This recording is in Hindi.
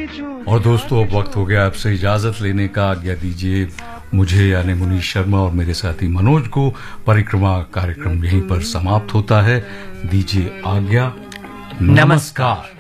और दोस्तों, अब वक्त हो गया आपसे इजाजत लेने का। आज्ञा दीजिए मुझे यानी मुनीश शर्मा और मेरे साथी मनोज को। परिक्रमा कार्यक्रम यहीं पर समाप्त होता है। दीजिए आज्ञा। नमस्कार।